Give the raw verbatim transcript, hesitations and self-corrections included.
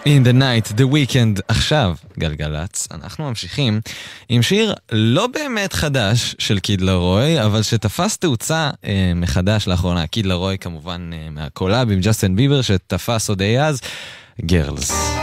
In the night, the weekend, עכשיו, גלגלץ. אנחנו ממשיכים עם שיר לא באמת חדש של קיד לרוי, אבל שתפס תאוצה אה, מחדש לאחרונה. קיד לרוי כמובן אה, מהקולאב עם ג'סטין ביבר, שתפס עוד אי אז, גרלס.